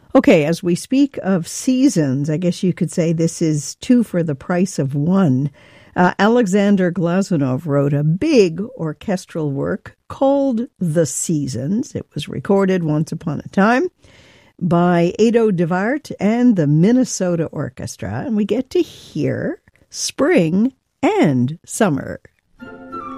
Okay, as we speak of seasons, I guess you could say this is two for the price of one. Alexander Glazunov wrote a big orchestral work called The Seasons. It was recorded once upon a time by Ado DeWaart and the Minnesota Orchestra, and we get to hear spring and summer.